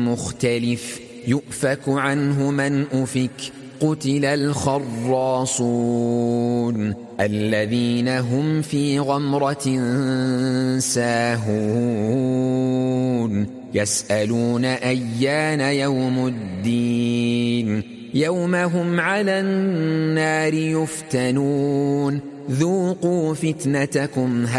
مختلف يؤفك عنه من أفك قتل الخراصون الذين هم في غمرة ساهون يسألون أيان يوم الدين يوم هم على النار يفتنون ذوقوا فتنتكم